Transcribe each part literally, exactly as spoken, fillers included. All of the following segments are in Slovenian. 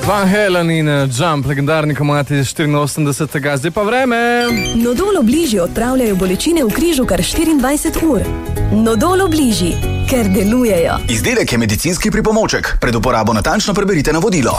Van Halen in Jump, legendarni komati iz štiriinosemdesetega, zdaj pa vreme. Nodol Obliži odpravljajo bolečine v križu kar štiriindvajset ur. Nodol Obliži, ker delujejo. Izdelek je medicinski pripomoček. Pred uporabo natančno preberite navodilo.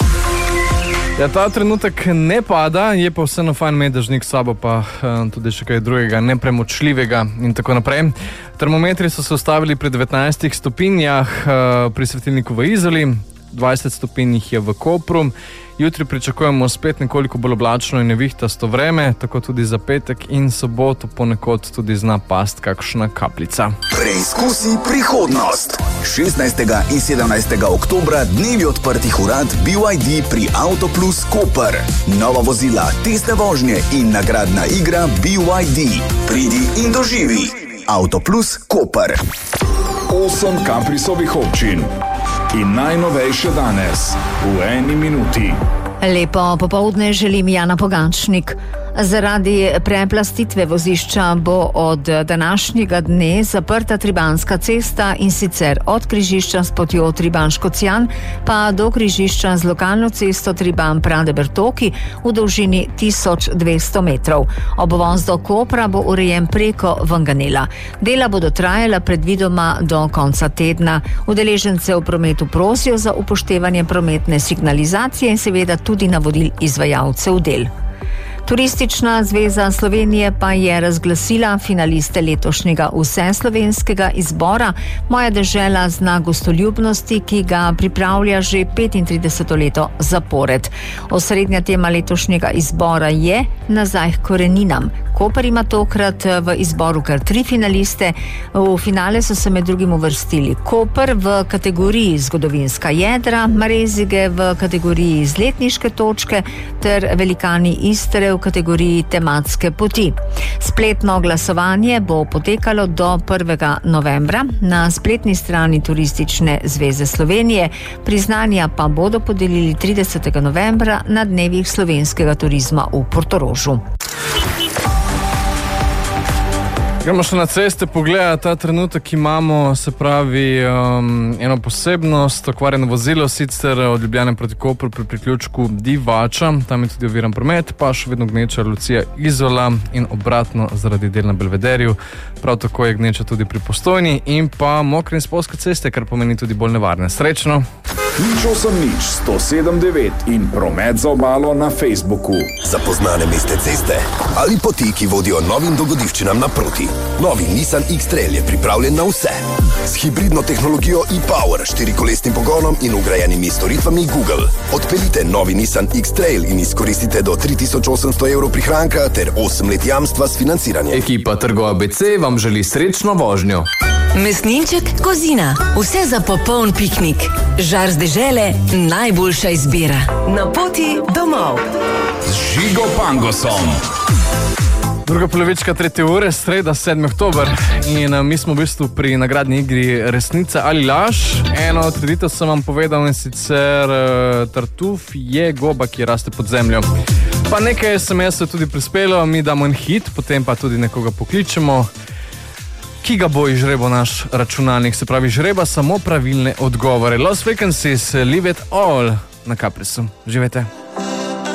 Ja, ta trenutek ne pada, je pa vseeno fajn imeti dežnik s sabo, pa uh, tudi še kaj drugega, nepremočljivega in tako naprej. Termometri so se ustavili pri devetnajstih stopinjah uh, pri svetilniku v Izoli, dvajset stopinj je v Kopru. Jutri pričakujemo spet nekoliko bolj oblačno in nevihtasto vreme, tako tudi za petek in soboto ponekod tudi zna past kakšna kapljica. Preizkusi prihodnost. šestnajstega in sedemnajstega oktobra dnevi odprtih urad B Y D pri Autoplus Koper. Nova vozila, testne vožnje in nagradna igra B Y D. Pridi in doživi. Autoplus Koper. Osem Kaprisovih občin. In najnovejše danes, v eni minuti. Lepo popoldne želim Jana Pogačnik. Zaradi preplastitve vozišča bo od današnjega dne zaprta Tribanska cesta, in sicer od križišča s potjo Triban-Škocjan pa do križišča z lokalno cesto Triban-Prade-Bertoki v dolžini tisoč dvesto metrov. Obvoz do Kopra bo urejen preko Vanganela. Dela bodo trajala predvidoma do konca tedna. Udeležence v prometu prosijo za upoštevanje prometne signalizacije in seveda tudi navodil izvajalcev del. Turistična zveza Slovenije pa je razglasila finaliste letošnjega vseslovenskega izbora Moja dežela zna gostoljubnosti, ki ga pripravlja že petintrideseto leto zapored. Osrednja tema letošnjega izbora je Nazaj k koreninam. Koper ima tokrat v izboru kar tri finaliste. V finale so se med drugim uvrstili Koper v kategoriji zgodovinska jedra, Marezige v kategoriji izletniške točke ter velikani Istre v kategoriji tematske poti. Spletno glasovanje bo potekalo do prvega novembra na spletni strani Turistične zveze Slovenije. Priznanja pa bodo podelili tridesetega novembra na dnevih slovenskega turizma v Portorožu. Gremo še na ceste pogledati, ta trenutek imamo, se pravi, um, eno posebnost, okvarjeno vozilo, sicer od Ljubljane proti Kopru pri priključku Divača, tam je tudi oviran promet, pa še vedno gneča Lucija Izola in obratno zaradi del na Belvederju, prav tako je gneča tudi pri Postojni in pa mokre in spolzke ceste, kar pomeni tudi bolj nevarne. Srečno! Nič osem nič, sto sedem devet in promet za obalo na Facebooku. Zapoznane mestne ceste ali poti, ki vodijo novim dogodivščinam naproti. Novi Nissan X-Trail je pripravljen na vse. S hibridno tehnologijo e-Power, štirikolesnim pogonom in vgrajenimi storitvami Google. Odpeljite novi Nissan X-Trail in izkoristite do tri tisoč osemsto evrov prihranka ter osem let jamstva s financiranjem. Ekipa Trgo A B C vam želi srečno vožnjo. Mesninček Kozina. Vse za popoln piknik. Žar z dežele, najboljša izbira. Na poti domov. Z Žigo Pangosom. Druga polovička tretje ure, sreda, sedmi oktober. In uh, mi smo v bistvu pri nagradni igri Resnica ali laž. Eno trditev sem vam povedal, in sicer uh, tartuf je goba, ki raste pod zemljo. Pa nekaj es em esov je tudi prispelo, mi damo en hit, potem pa tudi nekoga pokličemo, ki ga bo izžrebal naš računalnik. Se pravi, žreba samo pravilne odgovore. Lost Frequencies, Leave It All na Kaprisu. Živete!